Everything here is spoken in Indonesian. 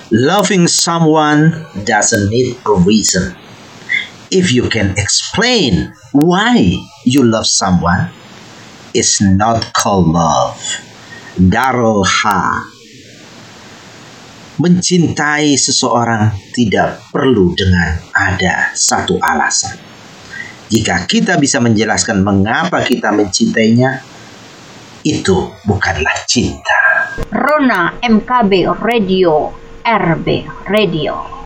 Loving someone doesn't need a reason. If you can explain why you love someone, it's not called love. Darul Ha. Mencintai seseorang tidak perlu dengan ada satu alasan. Jika kita bisa menjelaskan mengapa kita mencintainya, itu bukanlah cinta. Rona MKB Radio, RB Radio.